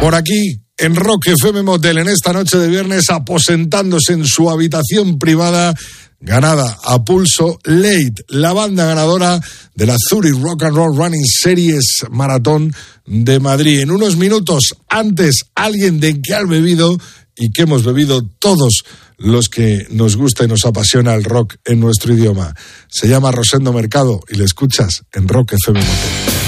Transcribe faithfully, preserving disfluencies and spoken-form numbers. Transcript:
Por aquí, en Rock F M Motel, en esta noche de viernes, aposentándose en su habitación privada, ganada a pulso, Late, la banda ganadora de la Zurich Rock and Roll Running Series Maratón de Madrid. En unos minutos antes, alguien de que has bebido y que hemos bebido todos los que nos gusta y nos apasiona el rock en nuestro idioma. Se llama Rosendo Mercado y le escuchas en Rock F M Motel.